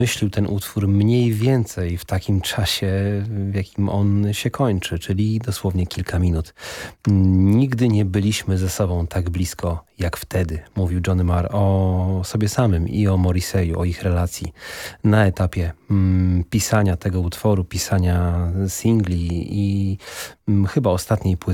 Myślił ten utwór mniej więcej w takim czasie, w jakim on się kończy, czyli dosłownie kilka minut. Nigdy nie byliśmy ze sobą tak blisko jak wtedy, mówił Johnny Marr o sobie samym i o Morrissey'u, o ich relacji na etapie pisania tego utworu, pisania singli i chyba ostatniej płyty